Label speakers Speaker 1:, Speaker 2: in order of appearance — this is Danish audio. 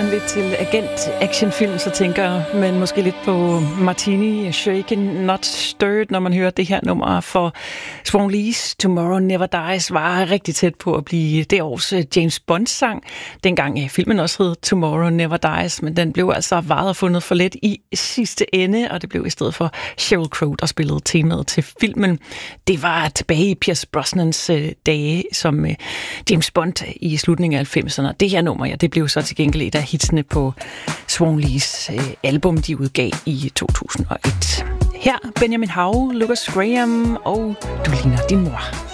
Speaker 1: lidt til agent-actionfilm, så tænker man måske lidt på Martini, Shaken, Not Stirred, når man hører det her nummer. For Swan Lee's Tomorrow Never Dies var rigtig tæt på at blive det års James Bond-sang. Dengang filmen også hed Tomorrow Never Dies, men den blev altså varet og fundet for let i sidste ende, og det blev i stedet for Sheryl Crow, der spillede temaet til filmen. Det var tilbage i Pierce Brosnans dage som James Bond i slutningen af 90'erne. Det her nummer, ja, det blev så til gengæld et af hitsene på Swan Lees album, de udgav i 2001. Her Benjamin Hav, Lucas Graham og Du ligner din mor.